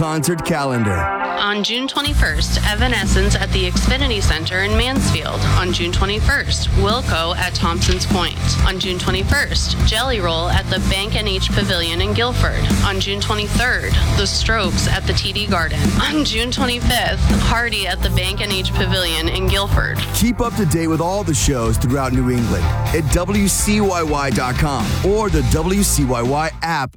Concert calendar. On June 21st, Evanescence at the Xfinity Center in Mansfield. On June 21st, Wilco at Thompson's Point. On June 21st, Jelly Roll at the Bank NH Pavilion in Guilford. On June 23rd, The Strokes at the TD Garden. On June 25th, Hardy at the Bank NH Pavilion in Guilford. Keep up to date with all the shows throughout New England at WCYY.com or the WCYY app.